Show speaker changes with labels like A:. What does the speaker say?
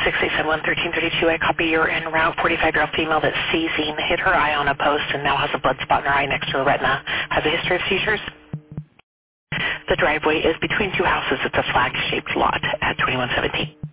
A: 687-1332. I copy you're en route. 45-year-old female that's seizing hit her eye on a post and now has a blood spot in her eye next to her retina. Has a history of seizures. The driveway is between two houses. It's a flag-shaped lot at 2117.